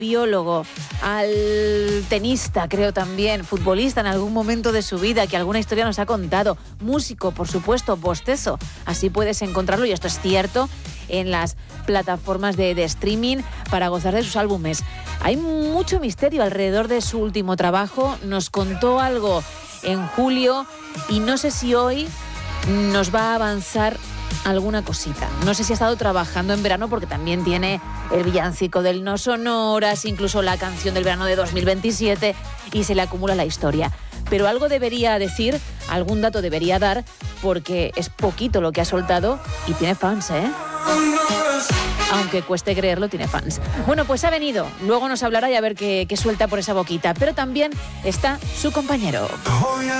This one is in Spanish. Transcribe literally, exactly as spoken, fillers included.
biólogo, al tenista, creo también, futbolista en algún momento de su vida, que alguna historia nos ha contado, músico, por supuesto, bostezo. Así puedes encontrarlo, y esto es cierto, en las plataformas de, de streaming para gozar de sus álbumes. Hay mucho misterio alrededor de su último trabajo. Nos contó algo en julio y no sé si hoy nos va a avanzar alguna cosita. No sé si ha estado trabajando en verano, porque también tiene el villancico del No Sonoras, incluso la canción del verano de dos mil veintisiete, y se le acumula la historia. Pero algo debería decir, algún dato debería dar, porque es poquito lo que ha soltado y tiene fans, ¿eh? Aunque cueste creerlo, tiene fans. Bueno, pues ha venido. Luego nos hablará y a ver qué, qué suelta por esa boquita. Pero también está su compañero.